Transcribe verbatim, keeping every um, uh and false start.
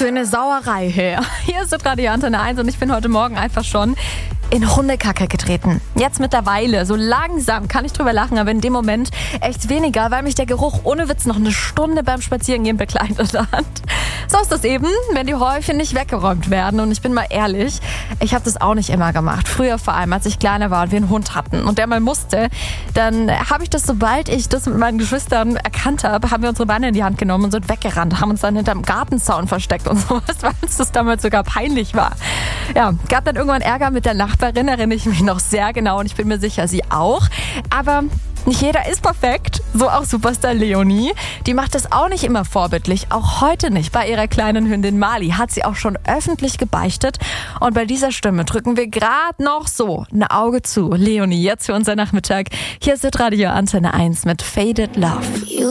für eine Sauerei her. Hier ist Radio Antenne eins und ich bin heute Morgen einfach schon in Hundekacke getreten. Jetzt mittlerweile, so langsam kann ich drüber lachen, aber in dem Moment echt weniger, weil mich der Geruch ohne Witz noch eine Stunde beim Spazierengehen begleitet hat. So ist das eben, wenn die Häufe nicht weggeräumt werden. Und ich bin mal ehrlich, ich habe das auch nicht immer gemacht. Früher vor allem, als ich kleiner war und wir einen Hund hatten und der mal musste, dann habe ich das, sobald ich das mit meinen Geschwistern erkannt habe, haben wir unsere Beine in die Hand genommen und sind weggerannt, haben uns dann hinterm Gartenzaun versteckt und sowas, weil uns das damals sogar peinlich war. Ja, gab dann irgendwann Ärger mit der Nachbarin, erinnere ich mich noch sehr genau und ich bin mir sicher, sie auch. Aber nicht jeder ist perfekt, so auch Superstar Leonie. Die macht das auch nicht immer vorbildlich, auch heute nicht. Bei ihrer kleinen Hündin Mali hat sie auch schon öffentlich gebeichtet. Und bei dieser Stimme drücken wir gerade noch so ein Auge zu. Leonie, jetzt für unser Nachmittag. Hier ist Radio Antenne eins mit Faded Love.